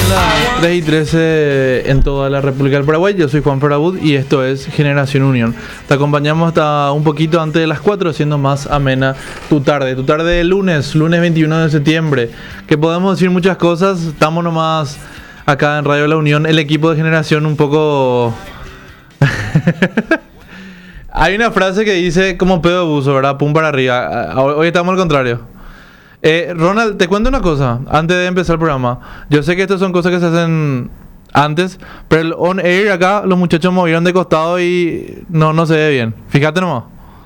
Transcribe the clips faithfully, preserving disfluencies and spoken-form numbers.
las tres y trece en toda la República del Paraguay. Yo soy Juan Ferabud y esto es Generación Unión. Te acompañamos hasta un poquito antes de las cuatro, haciendo más amena tu tarde. Tu tarde de lunes, lunes veintiuno de septiembre. Que podemos decir muchas cosas. Estamos nomás acá en Radio La Unión, el equipo de Generación un poco... Hay una frase que dice como pedo de buzo, ¿verdad? Pum para arriba. Hoy estamos al contrario. Eh, Ronald, te cuento una cosa antes de empezar el programa. Yo sé que estas son cosas que se hacen antes, pero el on air acá los muchachos movieron de costado y no, no se ve bien. Fíjate nomás.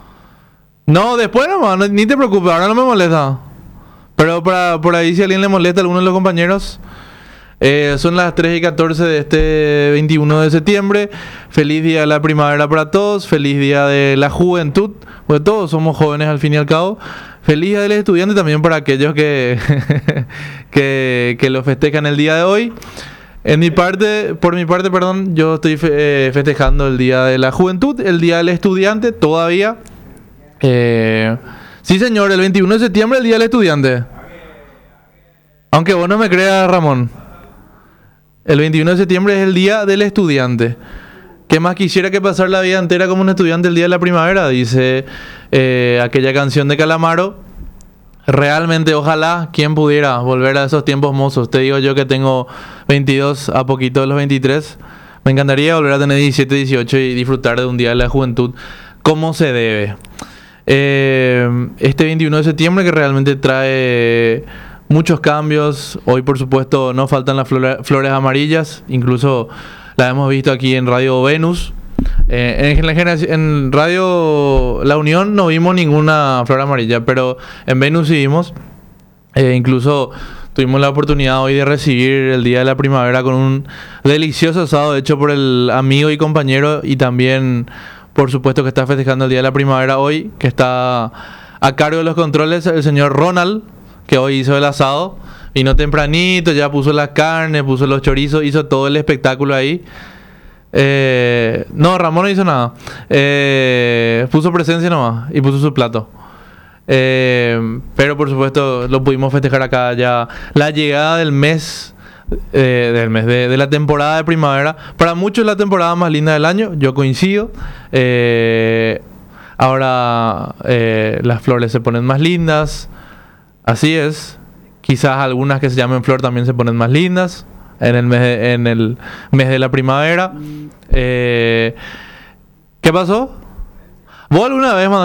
No, después nomás, no, ni te preocupes, ahora no me molesta. Pero para, por ahí si a alguien le molesta a alguno de los compañeros. Eh, son las tres y catorce de este veintiuno de septiembre. Feliz día de la primavera para todos. Feliz día de la juventud. Porque todos somos jóvenes al fin y al cabo. Feliz día del estudiante también para aquellos que, que, que lo festejan el día de hoy. En mi parte, por mi parte, perdón, yo estoy fe, eh, festejando el día de la juventud, el día del estudiante todavía. Eh, sí, señor, el veintiuno de septiembre, el día del estudiante. Aunque vos no me creas, Ramón. El veintiuno de septiembre es el día del estudiante. ¿Qué más quisiera que pasar la vida entera como un estudiante el día de la primavera? Dice eh, aquella canción de Calamaro. Realmente, ojalá quien pudiera volver a esos tiempos mozos. Te digo yo que tengo veintidós, a poquito de los veintitrés. Me encantaría volver a tener diecisiete, dieciocho y disfrutar de un día de la juventud como se debe. Eh, este veintiuno de septiembre que realmente trae... muchos cambios. Hoy, por supuesto, no faltan las flore- flores amarillas. Incluso la hemos visto aquí en Radio Venus. Eh, en, la generac- en Radio La Unión no vimos ninguna flor amarilla, pero en Venus sí vimos. Eh, incluso tuvimos la oportunidad hoy de recibir el Día de la Primavera con un delicioso asado hecho por el amigo y compañero, y también, por supuesto, que está festejando el Día de la Primavera hoy, que está a cargo de los controles el señor Ronald, que hoy hizo el asado. Vino tempranito, ya puso la carne, puso los chorizos, hizo todo el espectáculo ahí. Eh, no, Ramón no hizo nada. Eh, puso presencia nomás y puso su plato. Eh, pero por supuesto lo pudimos festejar acá ya. La llegada del mes, eh, del mes de, de la temporada de primavera. Para muchos es la temporada más linda del año. Yo coincido. Eh, ahora eh, las flores se ponen más lindas. Así es. Quizás algunas que se llamen flor también se ponen más lindas en el mes de, en el mes de la primavera. Eh, ¿Qué pasó? ¿Vos alguna vez mandaste